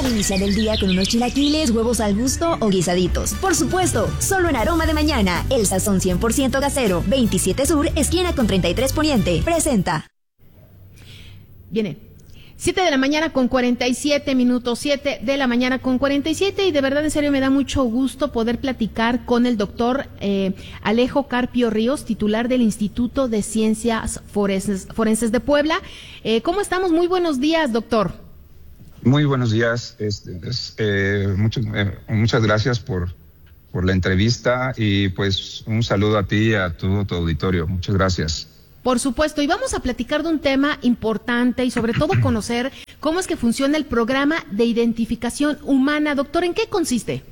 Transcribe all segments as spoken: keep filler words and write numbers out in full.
Inician el día con unos chilaquiles, huevos al gusto o guisaditos. Por supuesto, solo en Aroma de Mañana. El sazón cien por ciento casero. veintisiete Sur, esquina con treinta y tres Poniente. Presenta. Viene. siete de la mañana con cuarenta y siete minutos, siete de la mañana con cuarenta y siete, y de verdad, en serio, me da mucho gusto poder platicar con el doctor eh, Alejo Carpio Ríos, titular del Instituto de Ciencias Forenses, Forenses de Puebla. Eh, ¿Cómo estamos? Muy buenos días, doctor. Muy buenos días. Este, es, eh, mucho, eh, muchas gracias por, por la entrevista y pues un saludo a ti y a todo tu auditorio. Muchas gracias. Por supuesto, y vamos a platicar de un tema importante y sobre todo conocer cómo es que funciona el programa de identificación humana. Doctor, ¿en qué consiste?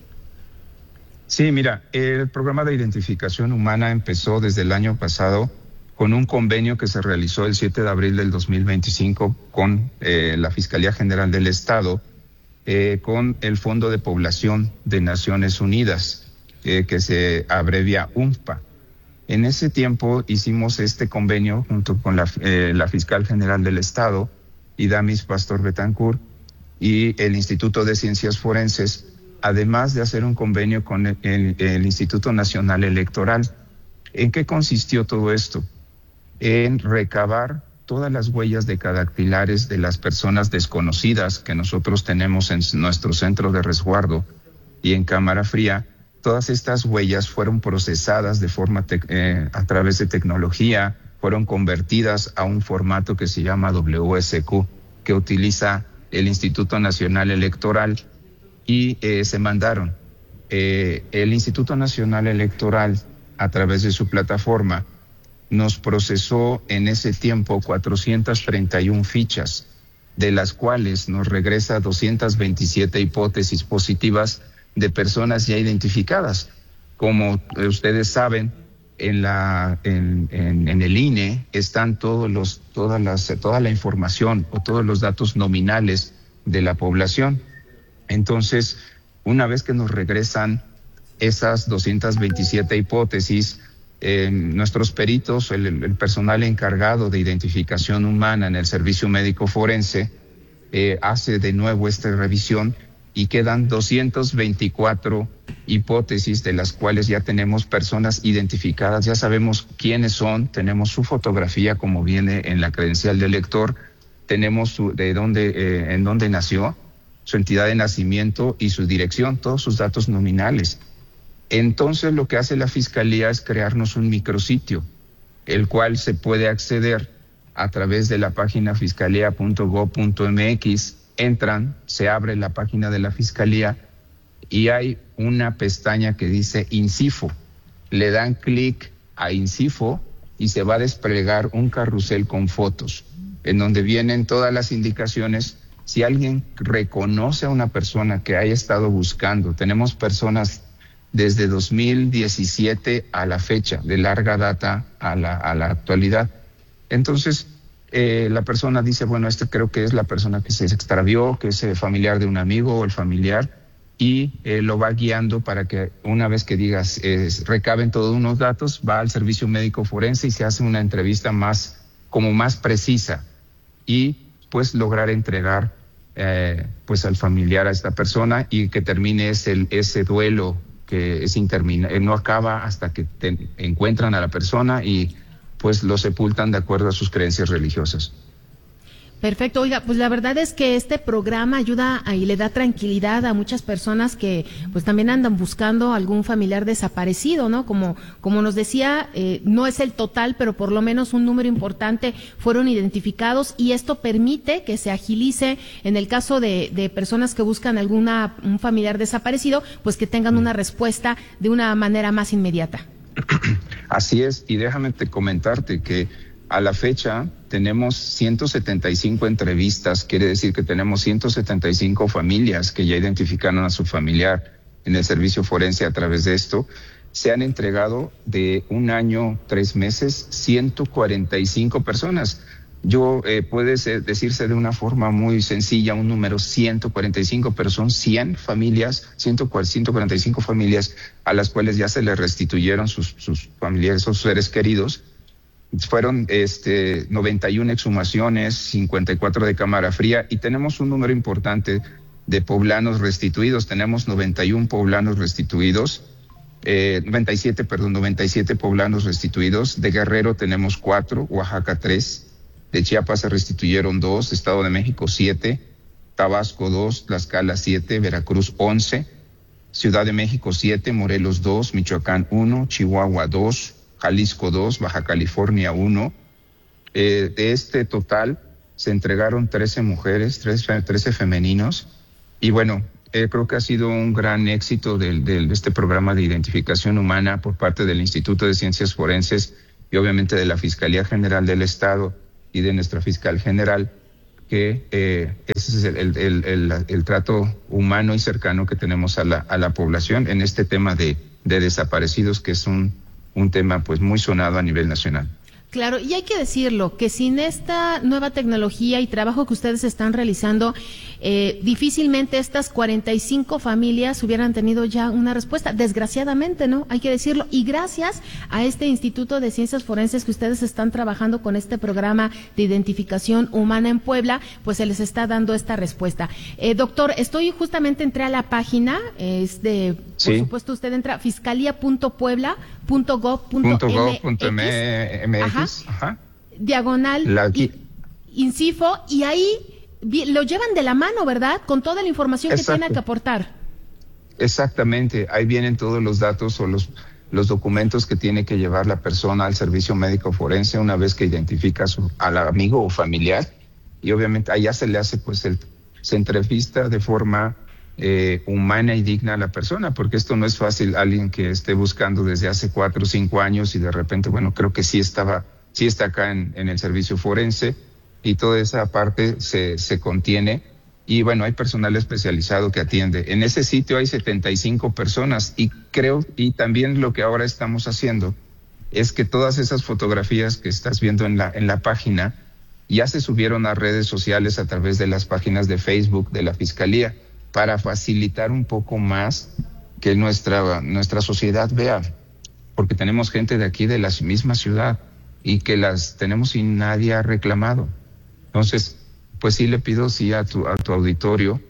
Sí, mira, el programa de identificación humana empezó desde el año pasado con un convenio que se realizó el siete de abril del dos mil veinticinco con eh, la Fiscalía General del Estado, eh, con el Fondo de Población de Naciones Unidas, eh, que se abrevia U N F P A. En ese tiempo hicimos este convenio junto con la, eh, la Fiscal General del Estado, Idamis Pastor Betancourt, y el Instituto de Ciencias Forenses, además de hacer un convenio con el, el, el Instituto Nacional Electoral. ¿En qué consistió todo esto? En recabar todas las huellas decadactilares de las personas desconocidas que nosotros tenemos en nuestro centro de resguardo y en cámara fría. Todas estas huellas fueron procesadas de forma te- eh, a través de tecnología, fueron convertidas a un formato que se llama W S Q, que utiliza el Instituto Nacional Electoral, y eh, se mandaron. Eh, el Instituto Nacional Electoral, a través de su plataforma, nos procesó en ese tiempo cuatrocientas treinta y una fichas, de las cuales nos regresa doscientas veintisiete hipótesis positivas de personas ya identificadas. Como ustedes saben, en la en, en, en el I N E están todos los todas las toda la información o todos los datos nominales de la población. Entonces, una vez que nos regresan esas doscientas veintisiete hipótesis, eh, nuestros peritos, el, el personal encargado de identificación humana en el servicio médico forense, eh, hace de nuevo esta revisión y quedan doscientas veinticuatro hipótesis, de las cuales ya tenemos personas identificadas, ya sabemos quiénes son, tenemos su fotografía como viene en la credencial del lector, tenemos su, de dónde, eh, en dónde nació, su entidad de nacimiento y su dirección, todos sus datos nominales. Entonces lo que hace la Fiscalía es crearnos un micrositio, el cual se puede acceder a través de la página fiscalía punto gob punto m x. Entran, se abre la página de la Fiscalía y hay una pestaña que dice INCIFO. Le dan clic a INCIFO y se va a desplegar un carrusel con fotos, en donde vienen todas las indicaciones. Si alguien reconoce a una persona que haya estado buscando, tenemos personas desde dos mil diecisiete a la fecha, de larga data a la, a la actualidad. Entonces, Eh, la persona dice, bueno, este creo que es la persona que se extravió, que es el familiar de un amigo o el familiar, y eh, lo va guiando para que una vez que digas, eh, recaben todos unos datos, va al servicio médico forense y se hace una entrevista más, como más precisa, y pues lograr entregar eh, pues al familiar a esta persona y que termine ese, ese duelo que es interminable, no acaba hasta que te, encuentran a la persona y pues lo sepultan de acuerdo a sus creencias religiosas. Perfecto. Oiga, pues la verdad es que este programa ayuda a, y le da tranquilidad a muchas personas que pues también andan buscando algún familiar desaparecido, ¿no? Como como nos decía, eh, no es el total, pero por lo menos un número importante fueron identificados, y esto permite que se agilice en el caso de, de personas que buscan alguna un familiar desaparecido, pues que tengan una respuesta de una manera más inmediata. Así es, y déjame te comentarte que a la fecha tenemos ciento setenta y cinco entrevistas, quiere decir que tenemos ciento setenta y cinco familias que ya identificaron a su familiar en el servicio forense a través de esto. Se han entregado de un año, tres meses, ciento cuarenta y cinco personas. Yo, eh, puede ser, decirse de una forma muy sencilla un número ciento cuarenta y cinco, pero son cien familias, ciento cuarenta y cinco familias a las cuales ya se les restituyeron sus, sus familiares, sus seres queridos. Fueron este, noventa y una exhumaciones, cincuenta y cuatro de cámara fría, y tenemos un número importante de poblanos restituidos. Tenemos noventa y uno poblanos restituidos, eh, noventa y siete, perdón, noventa y siete poblanos restituidos. De Guerrero tenemos cuatro, Oaxaca tres, de Chiapas se restituyeron dos, Estado de México siete, Tabasco dos, Tlaxcala siete, Veracruz once, Ciudad de México siete, Morelos dos, Michoacán uno, Chihuahua dos, Jalisco dos, Baja California uno. Eh, de este total se entregaron trece mujeres, trece femeninos, y bueno, eh, creo que ha sido un gran éxito de, de, de este programa de identificación humana por parte del Instituto de Ciencias Forenses y obviamente de la Fiscalía General del Estado y de nuestra fiscal general, que eh, ese es el, el, el, el, el trato humano y cercano que tenemos a la, a la población en este tema de, de desaparecidos, que es un, un tema pues muy sonado a nivel nacional. Claro, y hay que decirlo, que sin esta nueva tecnología y trabajo que ustedes están realizando, eh, difícilmente estas cuarenta y cinco familias hubieran tenido ya una respuesta, desgraciadamente, ¿no? Hay que decirlo, y gracias a este Instituto de Ciencias Forenses que ustedes están trabajando con este programa de identificación humana en Puebla, pues se les está dando esta respuesta. Eh, doctor, estoy justamente, entré a la página, es de, sí. Por supuesto, usted entra, fiscalía punto puebla punto gov punto m x. Ajá. Ajá. Diagonal la, y, Incifo, y ahí vi, lo llevan de la mano, ¿verdad? Con toda la información Exacto. que tiene que aportar. Exactamente, ahí vienen todos los datos o los, los documentos que tiene que llevar la persona al servicio médico forense una vez que identifica a su, al amigo o familiar, y obviamente allá se le hace pues el, se entrevista de forma eh, humana y digna a la persona, porque esto no es fácil. Alguien que esté buscando desde hace cuatro o cinco años y de repente, bueno, creo que sí estaba, sí está acá en, en el servicio forense, y toda esa parte se, se contiene, y bueno, hay personal especializado que atiende. En ese sitio hay setenta y cinco personas, y creo, y también lo que ahora estamos haciendo es que todas esas fotografías que estás viendo en la, en la página ya se subieron a redes sociales a través de las páginas de Facebook de la Fiscalía, para facilitar un poco más que nuestra, nuestra sociedad vea, porque tenemos gente de aquí, de la misma ciudad, y que las tenemos y nadie ha reclamado. Entonces, pues sí le pido sí a tu, a tu auditorio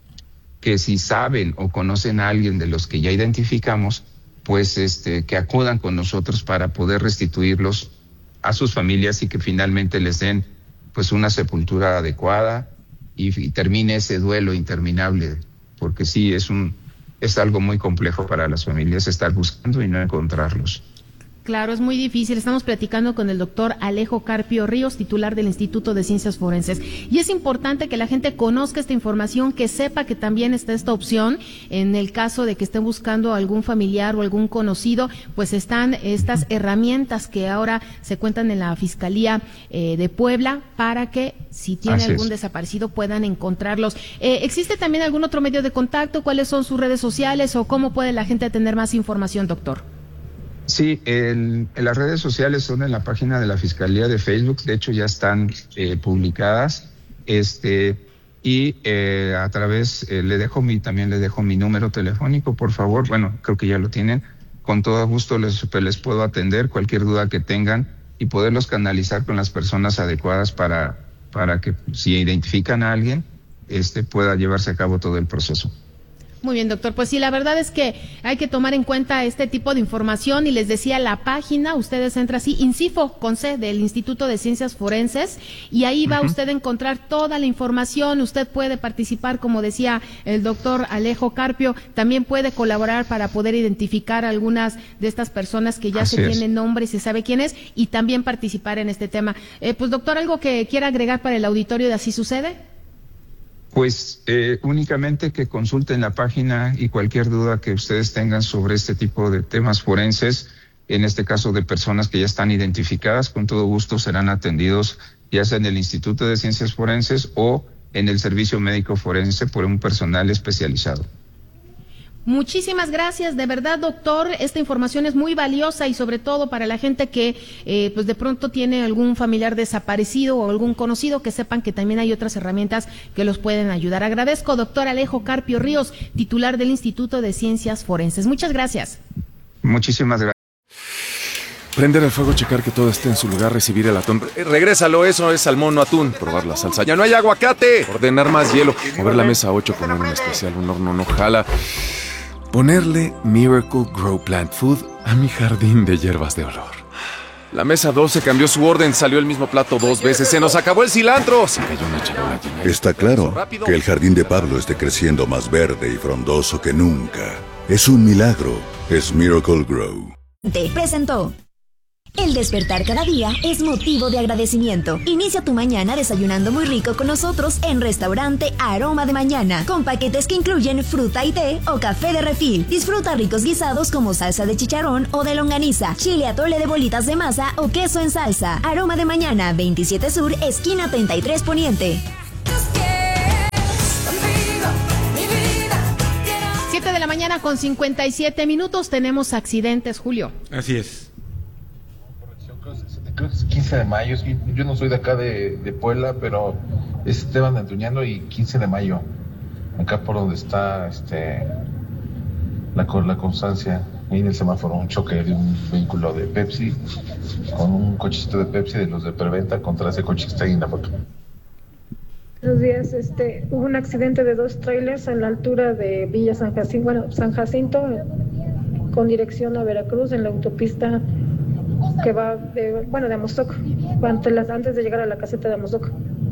que si saben o conocen a alguien de los que ya identificamos, pues este, que acudan con nosotros para poder restituirlos a sus familias y que finalmente les den pues una sepultura adecuada, y, y termine ese duelo interminable, porque sí es un es algo muy complejo para las familias estar buscando y no encontrarlos. Claro, es muy difícil. Estamos platicando con el doctor Alejo Carpio Ríos, titular del Instituto de Ciencias Forenses. Y es importante que la gente conozca esta información, que sepa que también está esta opción. En el caso de que estén buscando algún familiar o algún conocido, pues están estas herramientas que ahora se cuentan en la Fiscalía eh, de Puebla, para que si tiene Así algún es. desaparecido puedan encontrarlos. Eh, ¿Existe también algún otro medio de contacto? ¿Cuáles son sus redes sociales o cómo puede la gente tener más información, doctor? Sí, el, las redes sociales son en la página de la Fiscalía de Facebook, de hecho ya están eh, publicadas, este y eh, a través, eh, le dejo mi, también le dejo mi número telefónico, por favor, bueno, creo que ya lo tienen, con todo gusto les, les puedo atender cualquier duda que tengan y poderlos canalizar con las personas adecuadas para, para que si identifican a alguien, este pueda llevarse a cabo todo el proceso. Muy bien, doctor. Pues sí, la verdad es que hay que tomar en cuenta este tipo de información, y les decía la página, ustedes entran así, Incifo con C, del Instituto de Ciencias Forenses, y ahí va uh-huh. usted a encontrar toda la información. Usted puede participar, como decía el doctor Alejo Carpio, también puede colaborar para poder identificar algunas de estas personas que ya Así se es. tienen nombre y se sabe quién es, y también participar en este tema. Eh, pues doctor, ¿algo que quiera agregar para el auditorio de Así Sucede? Pues eh, únicamente que consulten la página, y cualquier duda que ustedes tengan sobre este tipo de temas forenses, en este caso de personas que ya están identificadas, con todo gusto serán atendidos, ya sea en el Instituto de Ciencias Forenses o en el Servicio Médico Forense por un personal especializado. Muchísimas gracias, de verdad, doctor. Esta información es muy valiosa, y sobre todo para la gente que eh, pues de pronto tiene algún familiar desaparecido o algún conocido, que sepan que también hay otras herramientas que los pueden ayudar. Agradezco, doctor Alejo Carpio Ríos, titular del Instituto de Ciencias Forenses. Muchas gracias. Muchísimas gracias. Prender el fuego, checar que todo esté en su lugar, recibir el atún. Eh, regrésalo, eso es salmón, no atún. Probar la salsa. ¡Ya no hay aguacate! Ordenar más hielo. Mover la mesa ocho, poner un especial, un horno no jala. Ponerle Miracle Grow Plant Food a mi jardín de hierbas de olor. La mesa doce cambió su orden, salió el mismo plato dos veces. ¡Se nos acabó el cilantro! Se cayó una charola llena. Está claro que el jardín de Pablo esté creciendo más verde y frondoso que nunca. Es un milagro. Es Miracle Grow. Te presentó. El despertar cada día es motivo de agradecimiento. Inicia tu mañana desayunando muy rico con nosotros en Restaurante Aroma de Mañana, con paquetes que incluyen fruta y té o café de refil. Disfruta ricos guisados como salsa de chicharrón o de longaniza, chile atole de bolitas de masa o queso en salsa. Aroma de Mañana, veintisiete Sur, esquina treinta y tres Poniente. siete de la mañana con cincuenta y siete minutos. Tenemos accidentes, Julio. Así es. Creo que es quince de mayo, yo no soy de acá de, de Puebla, pero es Esteban Antuñano y quince de mayo, acá por donde está este la, la Constancia, ahí en el semáforo, un choque de un vehículo de Pepsi con un cochecito de Pepsi de los de preventa contra ese coche que está ahí en la foto. Buenos días, este, hubo un accidente de dos trailers a la altura de Villa San Jacinto, bueno, San Jacinto, con dirección a Veracruz en la autopista que va de, bueno, de Amozoc, antes de llegar a la caseta de Amozoc.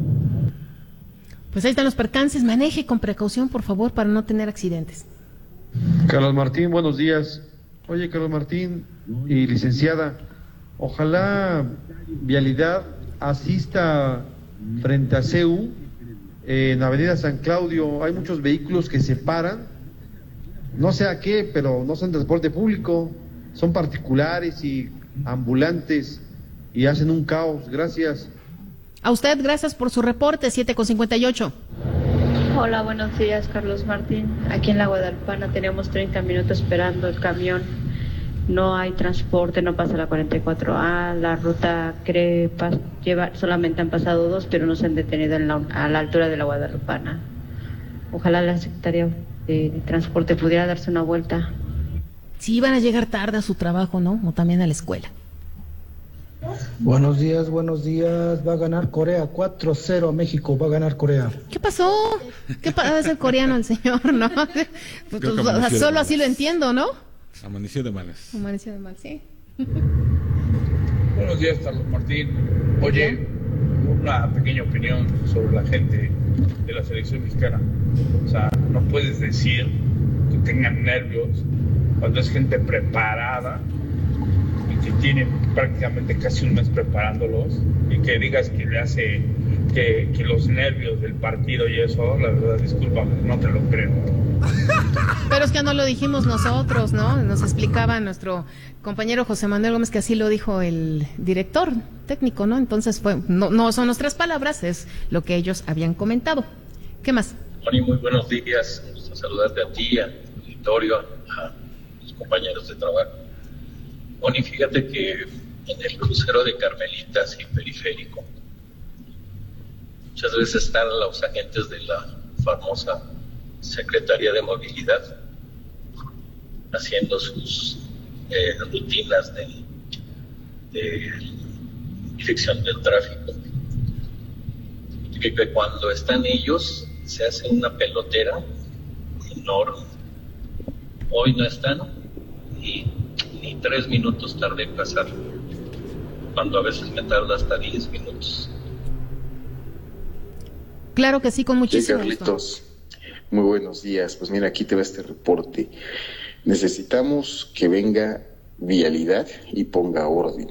Pues ahí están los percances. Maneje con precaución, por favor, para no tener accidentes. Carlos Martín, buenos días. Oye, Carlos Martín y licenciada, ojalá Vialidad asista frente a C U, en Avenida San Claudio. Hay muchos vehículos que se paran, no sé a qué, pero no son transporte público, son particulares y ambulantes y hacen un caos. Gracias. A usted, gracias por su reporte. Siete con cincuenta y ocho. Hola, buenos días, Carlos Martín. Aquí en la Guadalupana tenemos treinta minutos esperando el camión. No hay transporte, no pasa la cuarenta y cuatro A. La ruta cree pas, lleva, solamente han pasado dos, pero no se han detenido en la, a la altura de la Guadalupana. Ojalá la Secretaría de, de Transporte pudiera darse una vuelta. Sí, van a llegar tarde a su trabajo, ¿no? O también a la escuela. Buenos días, buenos días. Va a ganar Corea, cuatro cero a México, va a ganar Corea. ¿Qué pasó? ¿Qué pasa? Es el coreano el señor, ¿no? Pues, o sea, solo así lo entiendo, ¿no? Amaneció de malas. Amaneció de mal, sí. Buenos días, Carlos Martín. Oye, una pequeña opinión sobre la gente de la selección mexicana. O sea, no puedes decir que tengan nervios cuando es gente preparada y que tiene prácticamente casi un mes preparándolos, y que digas que le hace que, que los nervios del partido y eso, la verdad, discúlpame, no te lo creo. Pero es que no lo dijimos nosotros, ¿no? Nos explicaba nuestro compañero José Manuel Gómez que así lo dijo el director técnico, ¿no? Entonces fue, no, no son nuestras palabras, es lo que ellos habían comentado. ¿Qué más? Moni, muy buenos días. Me gusta saludarte a ti, a tu auditorio, a tus compañeros de trabajo. Moni, fíjate que en el crucero de Carmelitas y Periférico muchas veces están los agentes de la famosa Secretaría de Movilidad haciendo sus eh, rutinas de, de dirección del tráfico, y que cuando están ellos se hace una pelotera enorme. Hoy no están y ni tres minutos tardé en pasar, cuando a veces me tarda hasta diez minutos. Claro que sí, con muchísimo sí, Carlitos. Gusto. Muy buenos días. Pues mira, aquí te va este reporte. Necesitamos que venga Vialidad y ponga orden.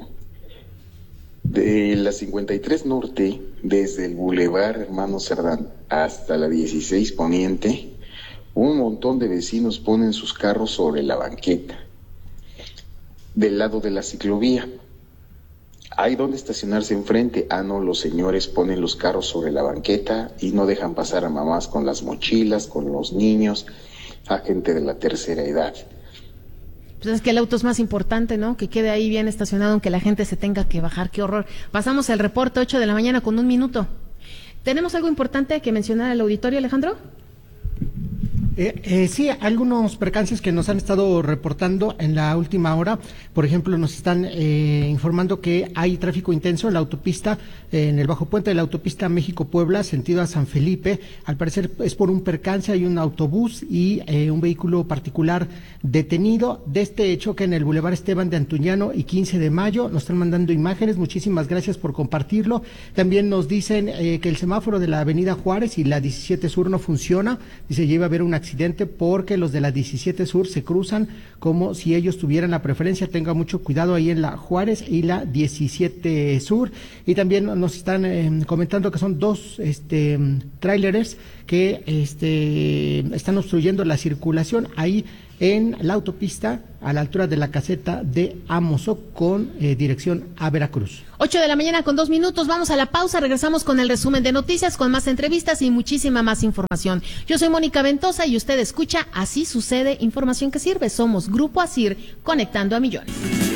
De la cincuenta y tres Norte, desde el Boulevard Hermano Cerdán hasta la dieciséis Poniente, un montón de vecinos ponen sus carros sobre la banqueta. Del lado de la ciclovía, hay donde estacionarse enfrente. Ah, no, los señores ponen los carros sobre la banqueta y no dejan pasar a mamás con las mochilas, con los niños, a gente de la tercera edad. Pues es que el auto es más importante, ¿no? Que quede ahí bien estacionado, aunque la gente se tenga que bajar. ¡Qué horror! Pasamos el reporte, ocho de la mañana con un minuto. ¿Tenemos algo importante que mencionar al auditorio, Alejandro? Eh, eh, sí, algunos percances que nos han estado reportando en la última hora. Por ejemplo, nos están eh, informando que hay tráfico intenso en la autopista, eh, en el bajo puente de la autopista México-Puebla, sentido a San Felipe. Al parecer es por un percance, hay un autobús y eh, un vehículo particular detenido. De este choque en el Boulevard Esteban de Antuñano y quince de mayo, nos están mandando imágenes. Muchísimas gracias por compartirlo. También nos dicen eh, que el semáforo de la Avenida Juárez y la diecisiete Sur no funciona. Dice, ya iba a haber un accidente porque los de la diecisiete Sur se cruzan como si ellos tuvieran la preferencia. Tenga mucho cuidado ahí en la Juárez y la diecisiete Sur. Y también nos están eh, comentando que son dos este tráileres que este están obstruyendo la circulación ahí en la autopista a la altura de la caseta de Amozoc con eh, dirección a Veracruz. Ocho de la mañana con dos minutos, vamos a la pausa, regresamos con el resumen de noticias, con más entrevistas y muchísima más información. Yo soy Mónica Ventosa y usted escucha Así Sucede, información que sirve. Somos Grupo Asir, conectando a millones.